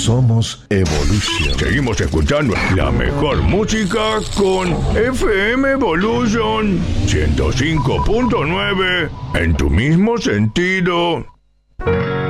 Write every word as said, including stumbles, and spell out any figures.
Somos Evolution. Seguimos escuchando la mejor música con F M Evolution ciento cinco punto nueve en tu mismo sentido.